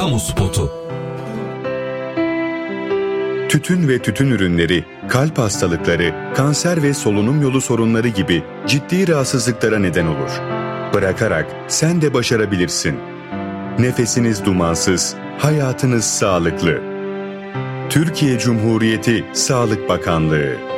Kamu spotu. Tütün ve tütün ürünleri, kalp hastalıkları, kanser ve solunum yolu sorunları gibi ciddi rahatsızlıklara neden olur. Bırakarak sen de başarabilirsin. Nefesiniz dumansız, hayatınız sağlıklı. Türkiye Cumhuriyeti Sağlık Bakanlığı.